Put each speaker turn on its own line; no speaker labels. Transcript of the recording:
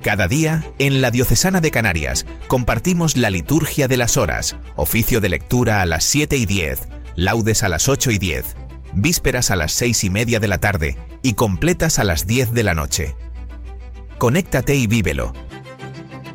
Cada día, en la Diocesana de Canarias, compartimos la liturgia de las horas, oficio de lectura a las 7:10, laudes a las 8:10, vísperas a las 6:30 de la tarde y completas a las 10 de la noche. Conéctate y vívelo,